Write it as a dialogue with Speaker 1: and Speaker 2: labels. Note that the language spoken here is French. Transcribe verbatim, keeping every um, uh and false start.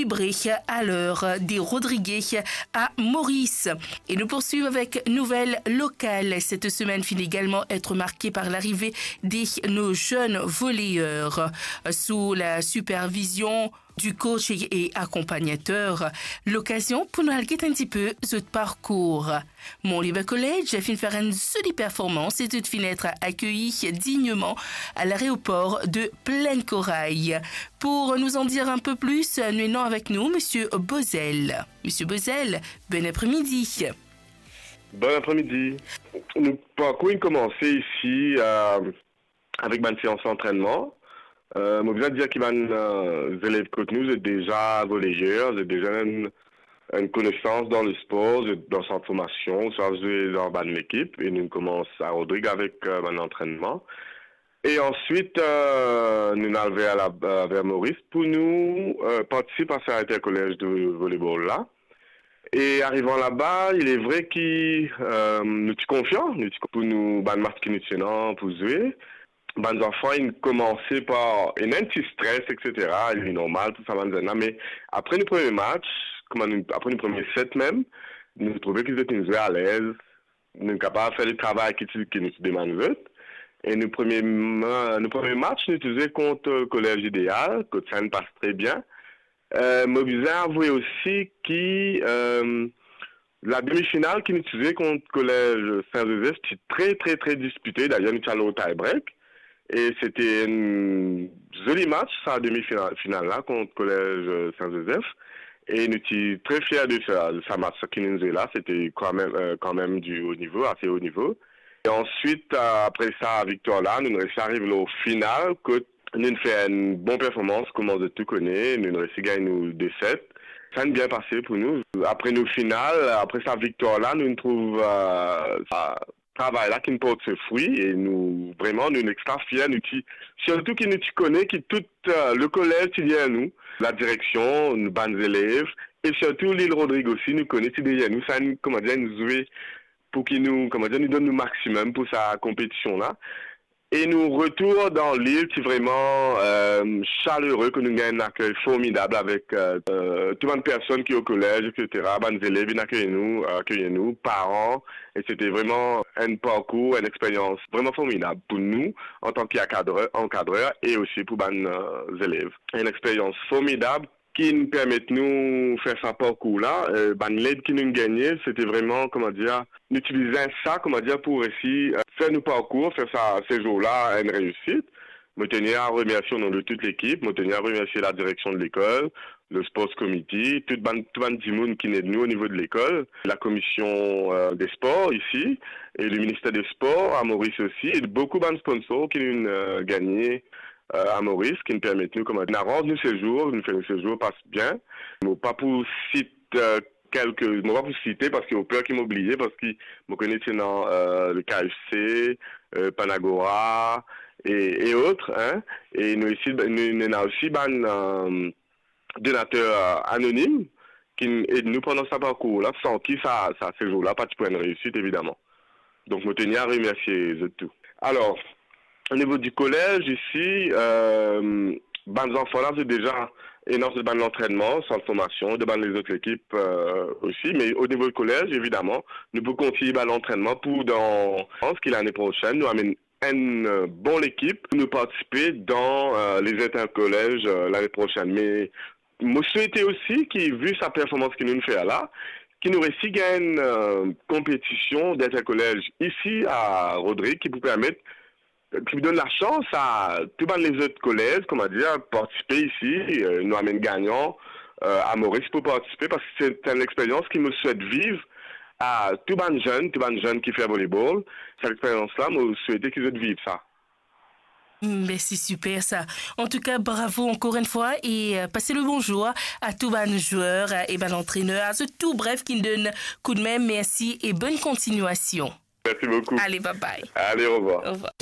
Speaker 1: vibrer à l'heure des Rodriguez à Maurice. Et nous poursuivons avec nouvelles locales. Cette semaine finit également être marquée par l'arrivée de nos jeunes volleyeurs sous la supervision du coach et accompagnateur. L'occasion pour nous alguer un petit peu ce parcours. Mon libre collège a fini faire une jolie performance et toute fin être accueilli dignement à l'aéroport de Plaine Corail. Pour nous en dire un peu plus, nous sommes avec nous Monsieur Bozel. Monsieur Bozel, bon après-midi.
Speaker 2: Bon après-midi. Nous parcours commencé ici euh, avec ma séance d'entraînement. Euh, je veux dire que les euh, élèves que nous sont déjà volleyeurs, ont déjà une, une connaissance dans le sport, dans sa formation, soit dans l'équipe, et nous commençons à Rodrigue avec euh, mon entraînement. Et ensuite, euh, nous allons vers, la, euh, vers Maurice pour nous euh, participer à cet collège de volleyball là. Et arrivant là-bas, il est vrai que euh, nous sommes confiants, nous pour nous, ban match qui nous tenons pour jouer. Les enfants, ils commençaient par un petit stress, et cetera. Il est normal, tout ça, mais après le premier match, après le premier set même, nous trouvons qu'ils étaient à l'aise, nous sommes capables de faire le travail qui nous demande. Et le premier, le premier match, nous étions contre le collège idéal, que ça ne passe très bien. Euh, mais vous avouez aussi que euh, la demi-finale qui nous utilisait contre le collège Saint-Joseph, c'était très, très, très disputé. D'ailleurs, nous allons au tie-break. Et c'était un joli match, ça, demi-finale finale, là, contre le collège Saint-Joseph. Et nous étions très fiers de ça, de ça match qui nous est là. C'était quand même, euh, quand même du haut niveau, assez haut niveau. Et ensuite, euh, après ça, victoire là, nous arrivons au final, que nous avons fait une bonne performance, comme on tout connaît. Nous avons réussi à gagner deux sept. Ça a bien passé pour nous. Après nos finales, après sa victoire là, nous nous trouvons euh, ça, travail là qui nous porte ses fruits et nous vraiment nous sommes extra fiers, nous qui surtout qui nous connaît, qui tout euh, le collège qui vient à nous, la direction, nos bonnes élèves et surtout l'île Rodrigue aussi nous connaît qui derrière nous, ça nous comment dire nous jouer pour qu'ils nous comment dire nous donne le maximum pour sa compétition là. Et nous retournons dans l'île qui est vraiment euh, chaleureux, que nous gagnons un accueil formidable avec euh, euh, toutes les personnes qui sont au collège, et cetera. Les élèves ils accueillent nous, accueillent nous, parents. Et c'était vraiment un parcours, une expérience vraiment formidable pour nous en tant qu'encadreurs et aussi pour les euh, élèves. Une expérience formidable qui nous permet de nous faire ce parcours-là. Euh, ben, l'aide qui nous gagnait, c'était vraiment, comment dire, utiliser ça, comment dire, pour essayer euh, faire nos parcours, faire ça, ces jours-là, une réussite. Je tenir à remercier au nom de toute l'équipe, je tenir à remercier la direction de l'école, le Sports Committee, tout le monde qui est de nous au niveau de l'école, la commission euh, des sports ici, et le ministère des Sports à Maurice aussi, et beaucoup de sponsors qui nous ont euh, gagné Euh, à Maurice, qui nous permet de nous, comment dire, rendre nos séjours, nous faire nos séjours passe bien. Mais pas pour citer euh, quelques, mais pas pour citer parce qu'il y a peur qu'ils m'oublient, parce qu'ils me connaissent dans euh, le K F C, euh, Panagora et, et autres, hein. Et nous ici, nous, nous avons aussi un euh, donateur euh, anonyme qui aide nous pendant ce parcours-là, sans qui ça, ça ces jours-là, pas de point de réussite, évidemment. Donc, je tenir à remercier eux tout. Alors, au niveau du collège, ici, euh, ben, enfants là, c'est déjà énorme de l'entraînement, sans formation, de les autres équipes euh, aussi. Mais au niveau du collège, évidemment, nous pouvons continuer à l'entraînement pour, dans, je pense que l'année prochaine, nous amène une euh, bonne équipe pour nous participer dans euh, les intercollèges euh, l'année prochaine. Mais je souhaitais aussi, qui vu sa performance qu'il nous fait là, qui nous réussit à une euh, compétition d'intercollège ici à Rodrigue, qui vous permettre qui me donne la chance à tous les autres collèges, comment dire, participer ici, euh, nous amène gagnant euh, à Maurice pour participer parce que c'est une expérience qui me souhaite vivre à tous les jeunes, tous les jeunes qui font volleyball. Cette expérience-là, me souhaite qu'ils vivent ça.
Speaker 1: Mais c'est super ça. En tout cas, bravo encore une fois et euh, passez le bonjour à tous les joueurs et ben l'entraîneur, à tout bref qui nous donne coup de main. Merci et bonne continuation.
Speaker 2: Merci beaucoup.
Speaker 1: Allez, bye bye.
Speaker 2: Allez, au revoir.
Speaker 1: Au revoir.